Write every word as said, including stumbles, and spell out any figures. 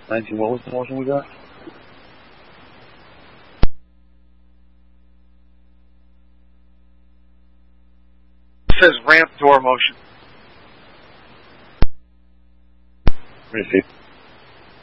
nineteen, what was the motion we got? It says ramp door motion. Let me see.